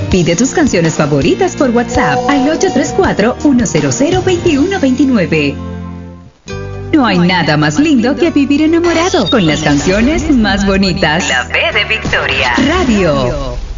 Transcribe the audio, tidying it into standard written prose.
Pide tus canciones favoritas por WhatsApp al 834-100-2129. No hay nada más lindo que vivir enamorado con las canciones más bonitas. La B de Victoria Radio.